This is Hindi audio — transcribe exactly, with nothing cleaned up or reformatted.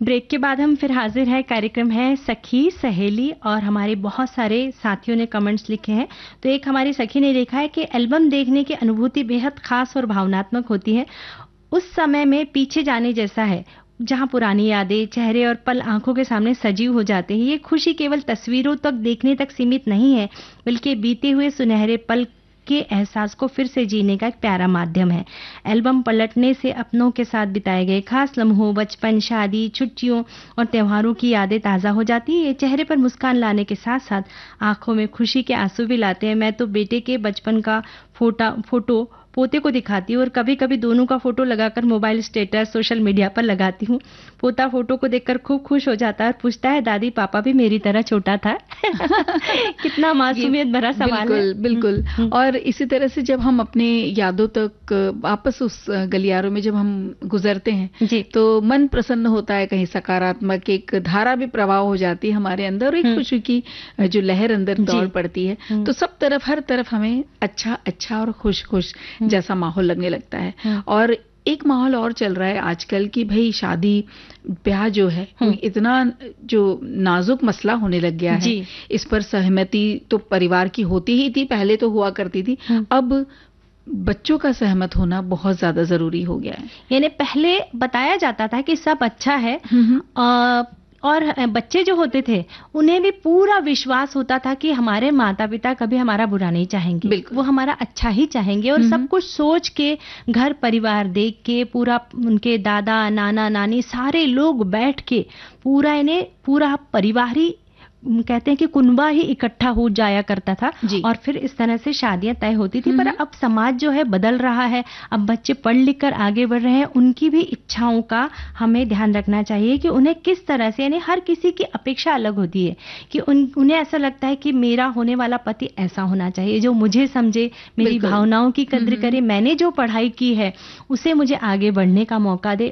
ब्रेक के बाद हम फिर हाजिर है। कार्यक्रम है सखी सहेली और हमारे बहुत सारे साथियों ने कमेंट्स लिखे हैं। तो एक हमारी सखी ने लिखा है कि एल्बम देखने की अनुभूति बेहद खास और भावनात्मक होती है। उस समय में पीछे जाने जैसा है, जहां पुरानी यादें, चेहरे और पल आंखों के सामने सजीव हो जाते हैं। ये खुशी केवल तस्वीरों तक देखने तक सीमित नहीं है, बल्कि बीते हुए सुनहरे पल के एहसास को फिर से जीने का एक प्यारा माध्यम है। एल्बम पलटने से अपनों के साथ बिताए गए खास लम्हों, बचपन, शादी, छुट्टियों और त्योहारों की यादें ताज़ा हो जाती है। ये चेहरे पर मुस्कान लाने के साथ साथ आंखों में खुशी के आंसू भी लाते हैं। मैं तो बेटे के बचपन का फोटा फोटो पोते को दिखाती हूँ और कभी कभी दोनों का फोटो लगाकर मोबाइल स्टेटस, सोशल मीडिया पर लगाती हूँ। पोता फोटो को देखकर खूब खुश हो जाता है और पूछता है, दादी पापा भी मेरी तरह छोटा था। कितना मासूमियत भरा सवाल बिल्कुल, है। बिल्कुल। और इसी तरह से जब हम अपने यादों तक वापस उस गलियारों में जब हम गुजरते हैं जी, तो मन प्रसन्न होता है, कहीं सकारात्मक एक धारा भी प्रवाह हो जाती है हमारे अंदर और एक खुशी की जो लहर अंदर दौड़ पड़ती है। तो सब तरफ हर तरफ हमें अच्छा अच्छा और खुश खुश जैसा माहौल लगने लगता है। और एक माहौल और चल रहा है आजकल कि भाई शादी ब्याह जो है इतना जो नाजुक मसला होने लग गया है, इस पर सहमति तो परिवार की होती ही थी, पहले तो हुआ करती थी, अब बच्चों का सहमत होना बहुत ज्यादा जरूरी हो गया है। यानी पहले बताया जाता था कि सब अच्छा है आ, और बच्चे जो होते थे उन्हें भी पूरा विश्वास होता था कि हमारे माता पिता कभी हमारा बुरा नहीं चाहेंगे, वो हमारा अच्छा ही चाहेंगे। और सब कुछ सोच के, घर परिवार देख के, पूरा उनके दादा नाना नानी सारे लोग बैठ के पूरा इन्हें पूरा परिवार ही कहते हैं कि कुनबा ही इकट्ठा हो जाया करता था और फिर इस तरह से शादियां तय होती थी। पर अब समाज जो है बदल रहा है, अब बच्चे पढ़ लिख कर आगे बढ़ रहे हैं, उनकी भी इच्छाओं का हमें ध्यान रखना चाहिए कि उन्हें किस तरह से, यानी हर किसी की अपेक्षा अलग होती है कि उन, उन्हें ऐसा लगता है कि मेरा होने वाला पति ऐसा होना चाहिए जो मुझे समझे, मेरी भावनाओं की कद्र करे, मैंने जो पढ़ाई की है उसे मुझे आगे बढ़ने का मौका दे।